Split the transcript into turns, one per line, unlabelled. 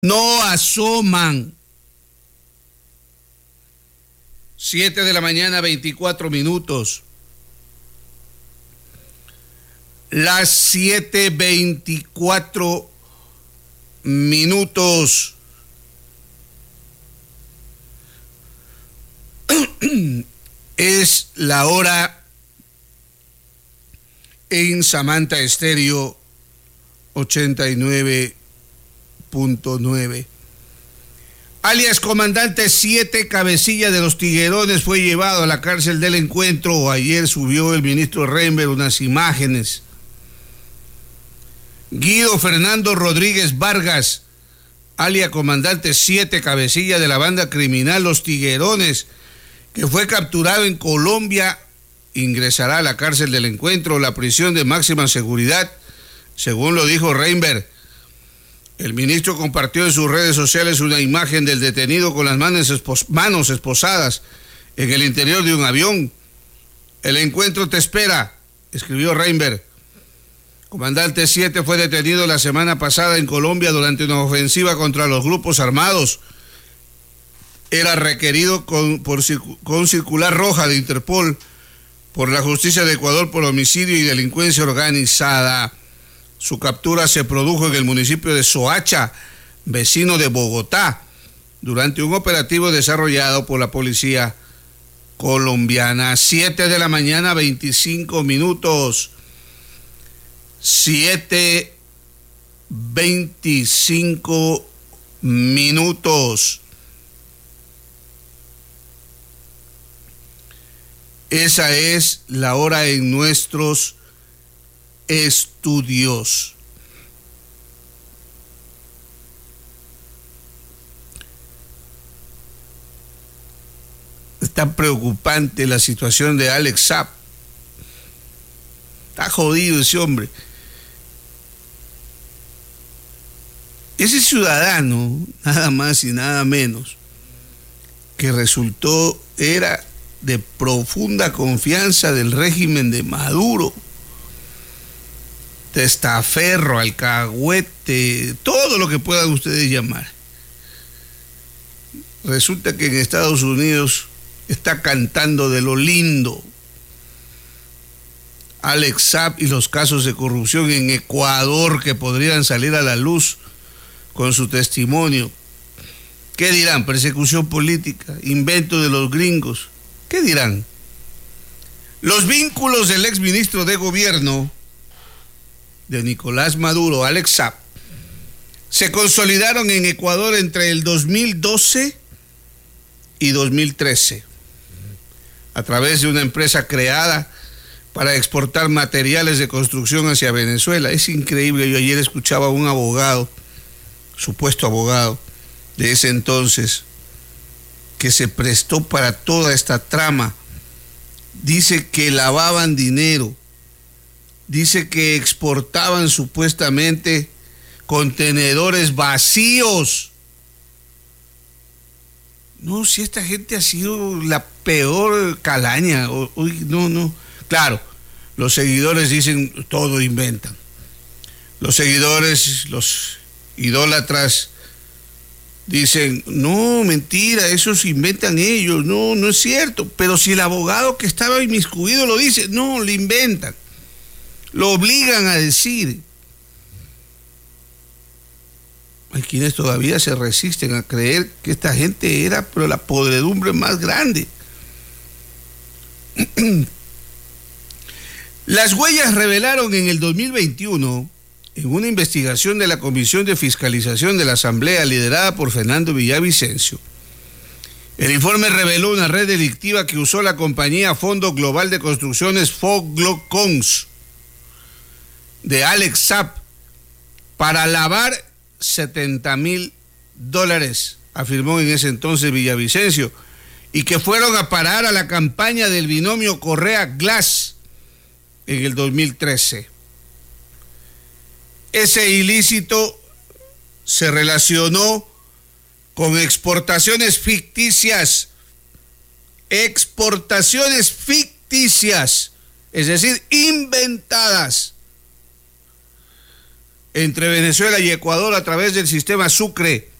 No asoman. 7 de la mañana, 24 minutos. Las 7:24 minutos. Es la hora en Samantha Estéreo 89.9. Alias Comandante 7, cabecilla de los Tiguerones, fue llevado a la cárcel del Encuentro. Ayer subió el ministro Reinberg unas imágenes. Guido Fernando Rodríguez Vargas, alias Comandante 7, cabecilla de la banda criminal Los Tiguerones, que fue capturado en Colombia, ingresará a la cárcel del Encuentro, la prisión de máxima seguridad, según lo dijo Reinberg. El ministro compartió en sus redes sociales una imagen del detenido con las manos esposadas en el interior de un avión. El encuentro te espera, escribió Reinberg. Comandante 7 fue detenido la semana pasada en Colombia durante una ofensiva contra los grupos armados. Era requerido con circular roja de Interpol por la justicia de Ecuador por homicidio y delincuencia organizada. Su captura se produjo en el municipio de Soacha, vecino de Bogotá, durante un operativo desarrollado por la policía colombiana. 7 de la mañana, 25 minutos. 7:25 minutos. Esa es la hora en nuestros estudios. Está preocupante la situación de Alex Saab. Está jodido ese hombre. Ese ciudadano, nada más y nada menos, que era de profunda confianza del régimen de Maduro. Testaferro, alcahuete, todo lo que puedan ustedes llamar. Resulta que en Estados Unidos está cantando de lo lindo. Alex Saab y los casos de corrupción en Ecuador que podrían salir a la luz con su testimonio. ¿Qué dirán? Persecución política, invento de los gringos. ¿Qué dirán? Los vínculos del exministro de gobierno de Nicolás Maduro, Alex Saab, se consolidaron en Ecuador entre el 2012 y 2013 a través de una empresa creada para exportar materiales de construcción hacia Venezuela. Es increíble, yo ayer escuchaba a un abogado, supuesto abogado de ese entonces, que se prestó para toda esta trama. Dice que lavaban dinero, dice que exportaban supuestamente contenedores vacíos. No, si esta gente ha sido la peor calaña. No. Claro, los seguidores dicen todo inventan. Los seguidores, los idólatras, dicen, no, mentira, eso se inventan ellos, no es cierto. Pero si el abogado que estaba inmiscuido lo dice, no, lo inventan. Lo obligan a decir. Hay quienes todavía se resisten a creer que esta gente era, pero la podredumbre más grande. Las huellas revelaron en el 2021, en una investigación de la Comisión de Fiscalización de la Asamblea liderada por Fernando Villavicencio, el informe reveló una red delictiva que usó la compañía Fondo Global de Construcciones Foglocons de Alex Saab para lavar $70,000, afirmó en ese entonces Villavicencio, y que fueron a parar a la campaña del binomio Correa-Glass en el 2013. Ese ilícito se relacionó con exportaciones ficticias, es decir, inventadas, entre Venezuela y Ecuador a través del sistema Sucre